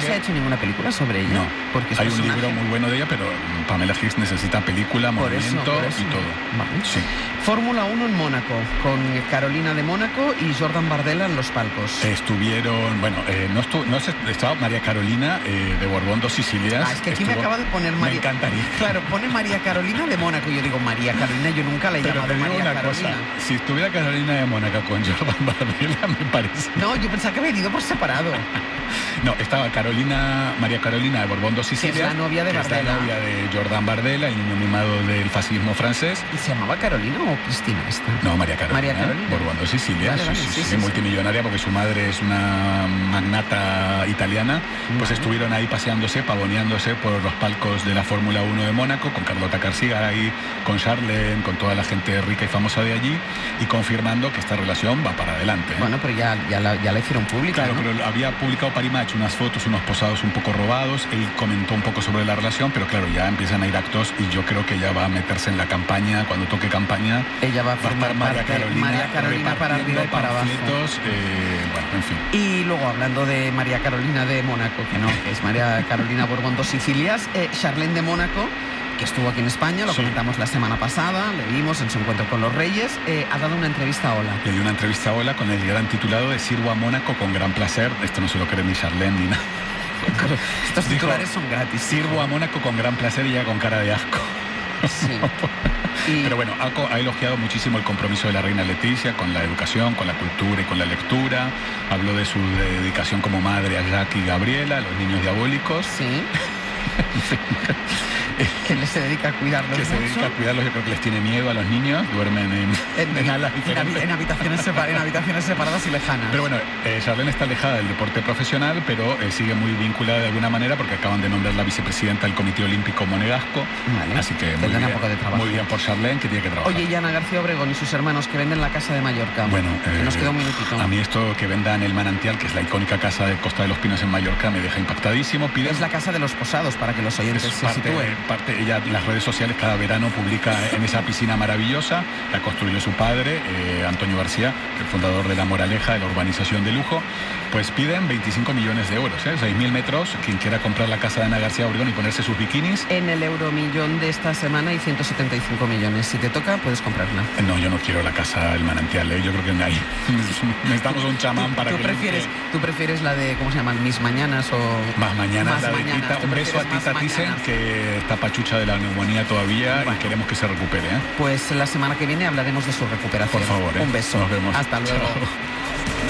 se ha hecho ninguna película sobre ella. No, porque hay un libro muy bueno de ella, pero Pamela Hicks necesita película, movimiento y todo. Vale. Sí. Fórmula 1 en Mónaco, con Carolina de Mónaco y Jordan Bardella en los palcos. Estuvieron, bueno, estaba María Carolina de Borbón dos Sicilias. Es que aquí me acaba de poner María. Me encantaría. Claro, pone María Carolina de Mónaco. Yo digo María Carolina, yo nunca la he llamado María Carolina. Cosa, si estuviera Carolina de Mónaco con Jordan Bardella, me parece. No, yo pensaba que había venido por separado. No, estaba María Carolina de Borbón dos Sicilias, que es la novia de Bardella. Es la novia de Jordan Bardella, el niño mimado del fascismo francés. ¿Y se llamaba Carolina o Cristina esta? No, María Carolina. María Carolina. Borbón dos Sicilias, Vale, sí, multimillonaria porque su madre es una magnata italiana. Pues estuvieron ahí paseándose, pavoneándose por los palcos de la Fórmula 1 de Mónaco, con Carlota García, con Charlene, con toda la gente rica y famosa de allí, y confirmando que esta relación va para adelante. Bueno, pero ya la hicieron pública. Claro, ¿no? pero había publicado Parimach unas fotos, unos posados un poco robados. Él comentó un poco sobre la relación, pero claro, ya empiezan a ir actos y yo creo que ella va a meterse en la campaña. Cuando toque campaña, ella va a formar María Carolina para arriba y para abajo. Bueno, en fin. Y luego, hablando de María Carolina de Mónaco, que es María Carolina Borbón dos Sicilias, Charlene de Mónaco, que estuvo aquí en España, lo comentamos la semana pasada, le vimos en su encuentro con los Reyes, ha dado una entrevista a Hola. Le dio una entrevista a Hola con el gran titulado de Sirvo a Mónaco con gran placer. Esto no se lo cree ni Charlene ni nada. Estos titulares son gratis. Sirvo a Mónaco con gran placer y ya con cara de asco. Sí. Pero bueno, ha elogiado muchísimo el compromiso de la reina Leticia con la educación, con la cultura y con la lectura. Habló de su dedicación como madre a Jack y Gabriela, los niños diabólicos. Sí. Que se dedica a cuidarlos. Que se dedica a cuidarlos, yo creo que les tiene miedo a los niños, duermen en alas diferentes. En habitaciones separadas y lejanas. Pero bueno, Charlene está alejada del deporte profesional, pero sigue muy vinculada de alguna manera porque acaban de nombrar la vicepresidenta del Comité Olímpico Monegasco. Vale. Así que muy bien, un poco de trabajo. Muy bien por Charlene, que tiene que trabajar. Oye, y Ana García Obregón y sus hermanos que venden la casa de Mallorca. Bueno, que nos queda un minutito. A mí esto que vendan el Manantial, que es la icónica casa de Costa de los Pinos en Mallorca, me deja impactadísimo. Es la casa de los posados, para que los oyentes se sitúen. Ella en las redes sociales cada verano publica en esa piscina maravillosa. La construyó su padre, Antonio García, el fundador de La Moraleja, de la urbanización de lujo. Pues piden 25 millones de euros, 6.000 metros. Quien quiera comprar la casa de Ana García Obregón y ponerse sus bikinis. En el Euromillón de esta semana hay 175 millones. Si te toca, puedes comprarla. No, yo no quiero la casa del Manantial, yo creo que ahí necesitamos un chamán para que... ¿Tú prefieres la de, ¿cómo se llaman? Mis Mañanas o...? Más Mañanas, la de Mañanas. Tita. Un beso a Tita Thyssen, que está pachucha de la neumonía todavía y queremos que se recupere. Pues la semana que viene hablaremos de su recuperación. Por favor. Un beso. Nos vemos. Hasta luego. Chao.